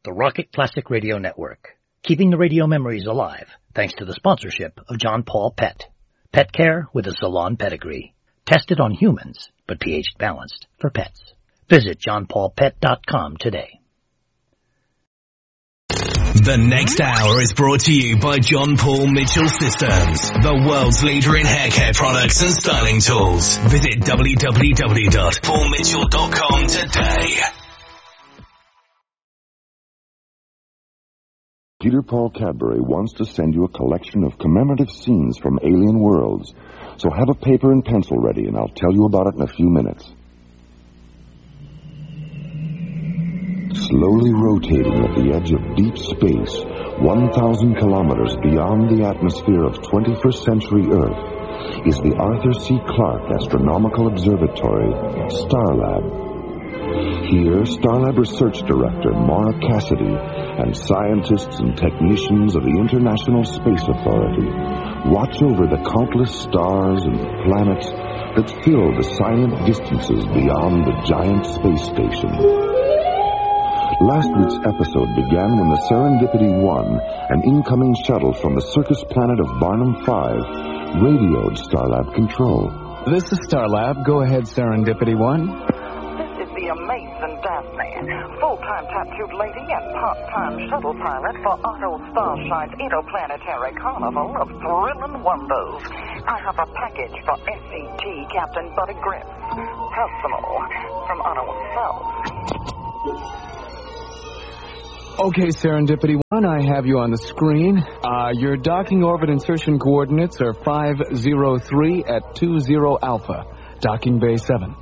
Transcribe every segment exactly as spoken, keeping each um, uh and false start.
the Rocket Classic Radio Network, keeping the radio memories alive thanks to the sponsorship of John Paul Pet. Pet care with a salon pedigree. Tested on humans, but pH balanced for pets. Visit john paul pet dot com today. The next hour is brought to you by John Paul Mitchell Systems, the world's leader in hair care products and styling tools. Visit w w w dot paul mitchell dot com today. Peter Paul Cadbury wants to send you a collection of commemorative scenes from alien worlds. So have a paper and pencil ready, and I'll tell you about it in a few minutes. Slowly rotating at the edge of deep space, one thousand kilometers beyond the atmosphere of twenty-first century Earth, is the Arthur C. Clarke Astronomical Observatory, Starlab. Here, Starlab Research Director Maura Cassidy and scientists and technicians of the International Space Authority watch over the countless stars and planets that fill the silent distances beyond the giant space station. Last week's episode began when the Serendipity one, an incoming shuttle from the circus planet of Barnum five, radioed Starlab Control. This is Starlab. Go ahead, Serendipity one. The amazing Daphne, full-time tattooed lady and part-time shuttle pilot for Otto Starshine's interplanetary carnival of thrilling wonders. I have a package for S E T Captain Buddy Griff, personal, from Otto himself. Okay, Serendipity one, I have you on the screen. Uh, your docking orbit insertion coordinates are five zero three at two zero Alpha, docking bay seven.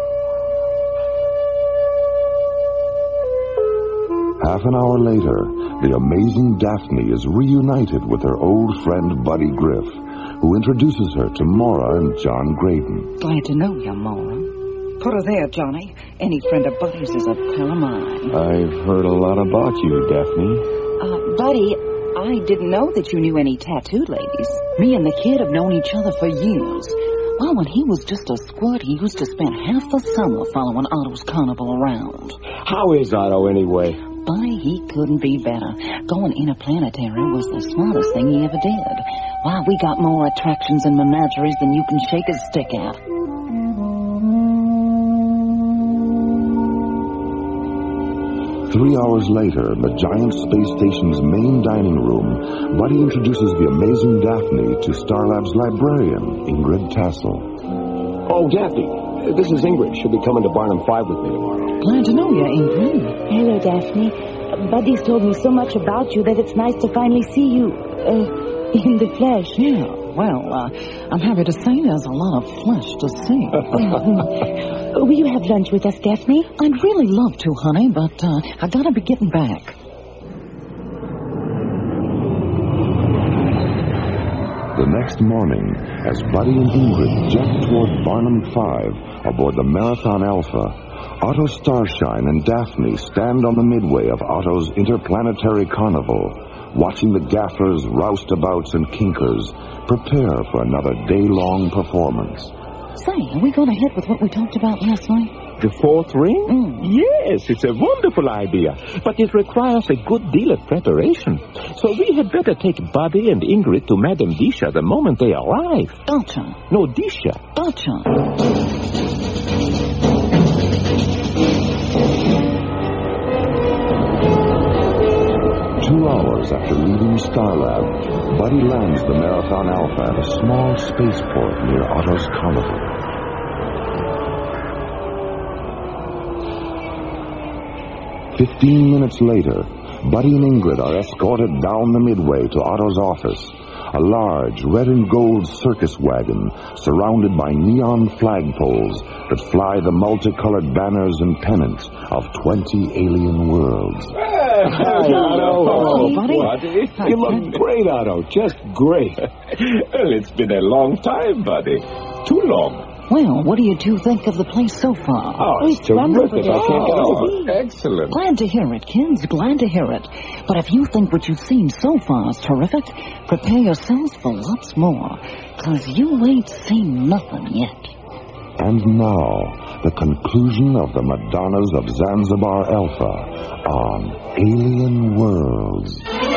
Half an hour later, the amazing Daphne is reunited with her old friend Buddy Griff, who introduces her to Maura and John Graydon. Glad to know you, Maura. Put her there, Johnny. Any friend of Buddy's is a pal of mine. I've heard a lot about you, Daphne. Uh, Buddy, I didn't know that you knew any tattooed ladies. Me and the kid have known each other for years. Well, when he was just a squirt, he used to spend half the summer following Otto's carnival around. How is Otto, anyway? Buddy, he couldn't be better. Going interplanetary was the smartest thing he ever did. Why, we got more attractions and menageries than you can shake a stick at. Three hours later, in the giant space station's main dining room, Buddy introduces the amazing Daphne to Starlab's librarian, Ingrid Tassel. Oh, Daphne, this is Ingrid. She'll be coming to Barnum five with me tomorrow. Glad to know you, Ingrid. Hello, Daphne. Buddy's told me so much about you that it's nice to finally see you, uh, in the flesh. Yeah, well, uh, I'm happy to say there's a lot of flesh to see. Will you have lunch with us, Daphne? I'd really love to, honey, but uh, I gotta be getting back. The next morning, as Buddy and Ingrid jet toward Barnum five aboard the Marathon Alpha, Otto Starshine and Daphne stand on the midway of Otto's interplanetary carnival, watching the gaffers, roustabouts, and kinkers prepare for another day-long performance. Say, are we going ahead with what we talked about last night? The fourth ring? Mm. Yes, it's a wonderful idea, but it requires a good deal of preparation. So we had better take Buddy and Ingrid to Madame Disha the moment they arrive. Gotcha. No, Disha. Gotcha. Two hours after leaving Starlab, Buddy lands the Marathon Alpha at a small spaceport near Otto's carnival. Fifteen minutes later, Buddy and Ingrid are escorted down the midway to Otto's office, a large red and gold circus wagon surrounded by neon flagpoles that fly the multicolored banners and pennants of twenty alien worlds. Hi, Otto. Oh, Buddy. Buddy. You look great, Otto. Just great. Well, it's been a long time, Buddy. Too long. Well, what do you two think of the place so far? Oh, it's terrific. I can't get over it. Excellent. Glad to hear it, kids. Glad to hear it. But if you think what you've seen so far is terrific, prepare yourselves for lots more, because you ain't seen nothing yet. And now, the conclusion of the Madonnas of Zanzibar Alpha on Alien Worlds.